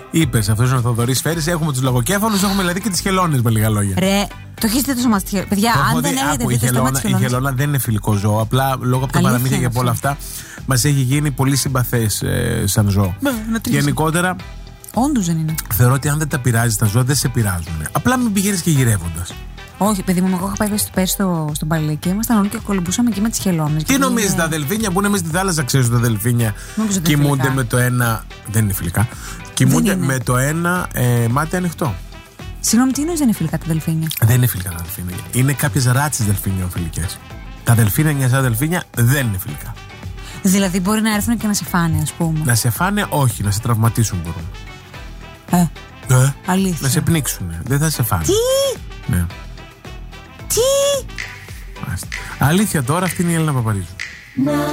Είπες, αυτός είναι ο Θοδωρής Φέρης. Έχουμε τους λογοκέφαλους, έχουμε δηλαδή και τις χελώνες με λίγα λόγια. Ρε, το έχεις δει το σώμα της χελώνας. Παιδιά, αν δεν έχετε δει το στόμα της χελώνας. Η χελώνα δεν είναι φιλικό ζώο. Απλά λόγω από τα παραμύθια και από όλα αυτά μας έχει γίνει πολύ συμπαθές σαν ζώο. Γενικότερα. Όντως δεν είναι. Θεωρώ ότι αν δεν τα πειράζει τα ζώα, δεν σε πειράζουν. Απλά μην πηγαίνεις και γυρεύοντας. Όχι, παιδί μου, εγώ είχα πάει πέρσι στον Παλαιό και ήμασταν όλοι και κολυμπούσαμε εκεί με τις χελώνες. Τι νομίζεις, τα δελφίνια που είναι μέσα στη θάλασσα, ξέρεις, τα δελφίνια κοιμούνται με το ένα. Δεν είναι φιλικά. Κοιμούνται με το ένα μάτι ανοιχτό. Συγγνώμη, τι εννοείς δεν είναι φιλικά τα δελφίνια? Δεν είναι φιλικά τα δελφίνια. Είναι κάποιες ράτσες δελφίνιων φιλικές. Τα δελφίνια, νιασά δελφίνια, δεν είναι φιλικά. Δηλαδή μπορεί να έρθουν και να σε φάνε, ας πούμε. Να σε φάνε, όχι, να σε τραυματίσουν μπορούν. Αλήθεια. Να σε πνίξουν. Δεν θα σε φάνε. Τι? Ναι. Τι? Αλήθεια τώρα, αυτή είναι η Έλληνα Παπαρίζου.